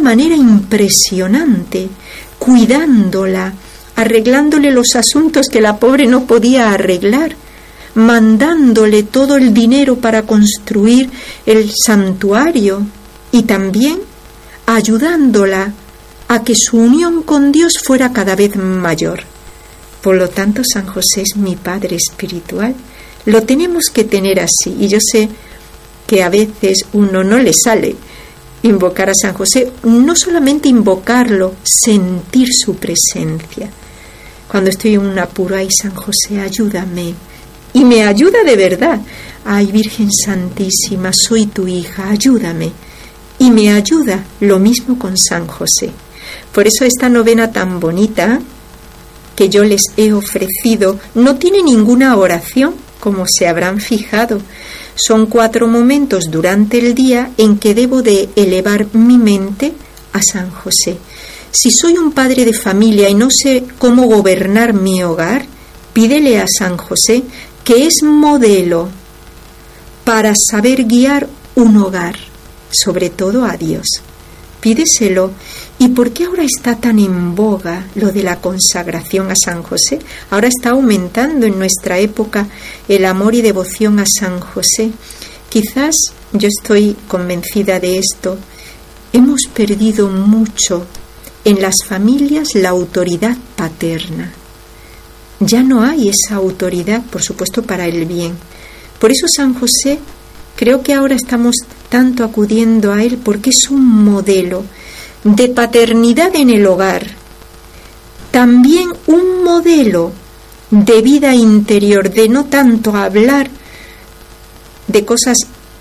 manera impresionante, cuidándola, arreglándole los asuntos que la pobre no podía arreglar, mandándole todo el dinero para construir el santuario y también ayudándola a que su unión con Dios fuera cada vez mayor. Por lo tanto, San José es mi padre espiritual. Lo tenemos que tener así. Y yo sé que a veces uno no le sale invocar a San José, no solamente invocarlo, sentir su presencia. Cuando estoy en un apuro, ay, San José, ayúdame. Y me ayuda de verdad. Ay, Virgen Santísima, soy tu hija, ayúdame. Y me ayuda lo mismo con San José. Por eso esta novena tan bonita que yo les he ofrecido no tiene ninguna oración, como se habrán fijado. Son 4 momentos durante el día en que debo de elevar mi mente a San José. Si soy un padre de familia y no sé cómo gobernar mi hogar, pídele a San José, que es modelo para saber guiar un hogar, sobre todo a Dios. Pídeselo. ¿Y por qué ahora está tan en boga lo de la consagración a San José? Ahora está aumentando en nuestra época el amor y devoción a San José. Quizás, yo estoy convencida de esto, hemos perdido mucho en las familias la autoridad paterna. Ya no hay esa autoridad, por supuesto, para el bien. Por eso San José, creo que ahora estamos tanto acudiendo a él porque es un modelo de paternidad en el hogar, también un modelo de vida interior, de no tanto hablar de cosas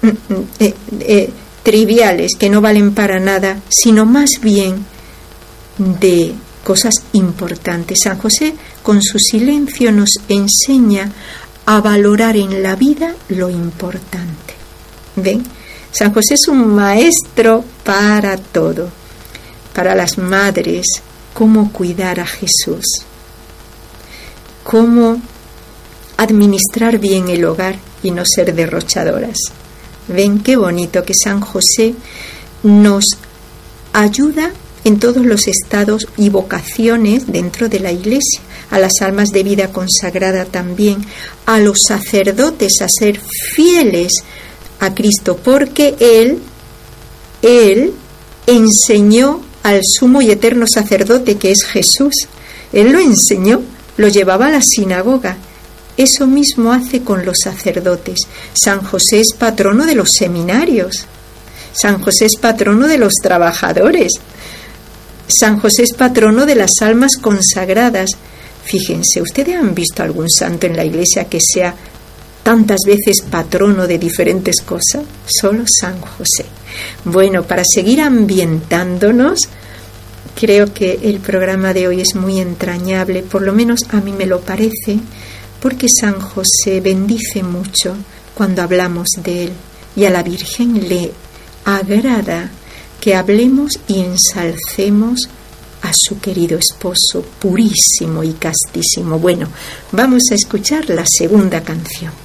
triviales que no valen para nada, sino más bien de cosas importantes. San José, con su silencio, nos enseña a valorar en la vida lo importante. ¿Ven? San José es un maestro para todo. Para las madres, cómo cuidar a Jesús, cómo administrar bien el hogar y no ser derrochadoras. Ven qué bonito que San José nos ayuda en todos los estados y vocaciones dentro de la Iglesia, a las almas de vida consagrada también, a los sacerdotes a ser fieles a Cristo, porque Él enseñó al sumo y eterno sacerdote que es Jesús. Él lo enseñó, lo llevaba a la sinagoga. Eso mismo hace con los sacerdotes. San José es patrono de los seminarios. San José es patrono de los trabajadores. San José es patrono de las almas consagradas. Fíjense, ¿ustedes han visto algún santo en la Iglesia que sea tantas veces patrono de diferentes cosas? Solo San José. Bueno, para seguir ambientándonos, creo que el programa de hoy es muy entrañable, por lo menos a mí me lo parece, porque San José bendice mucho cuando hablamos de él, y a la Virgen le agrada que hablemos y ensalcemos a su querido esposo purísimo y castísimo. Bueno, vamos a escuchar la segunda canción.